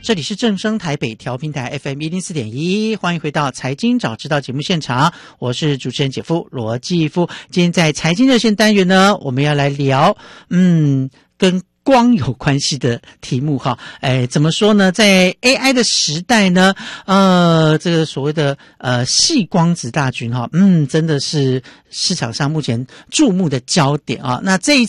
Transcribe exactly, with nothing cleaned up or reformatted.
这里是正声台北调频台 F M 一零四点一，欢迎回到财经早知道节目现场，我是主持人姐夫罗继夫。今天在财经热线单元呢，我们要来聊，嗯，跟光有关系的题目哈，哎，怎么说呢？在 A I 的时代呢，呃，这个所谓的呃细光子大军哈，嗯，真的是市场上目前注目的焦点啊。那这一